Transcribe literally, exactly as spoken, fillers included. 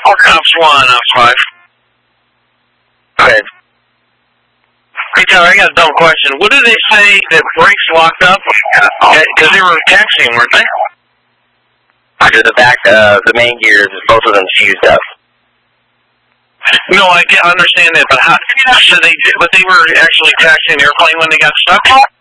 Ops one, Ops five. Okay. Hey, Tyler, I got a dumb question. What did they say that brakes locked up? Because they were taxiing, weren't they? After the back, uh, the main gears, both of them fused up. No, I understand that, but how? So they, but they were actually taxiing the airplane when they got stuck?